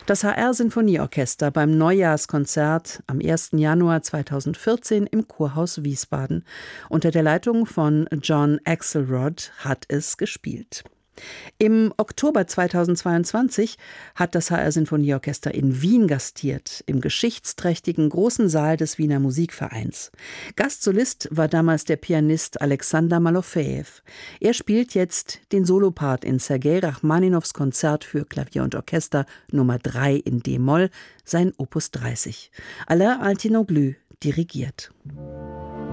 Das HR-Sinfonieorchester beim Neujahrskonzert am 1. Januar 2014 im Kurhaus Wiesbaden. Unter der Leitung von John Axelrod hat es gespielt. Im Oktober 2022 hat das HR-Sinfonieorchester in Wien gastiert, im geschichtsträchtigen großen Saal des Wiener Musikvereins. Gastsolist war damals der Pianist Alexander Malofejew. Er spielt jetzt den Solopart in Sergei Rachmaninows Konzert für Klavier und Orchester Nummer 3 in D-Moll, sein Opus 30. Alain Altinoglu dirigiert.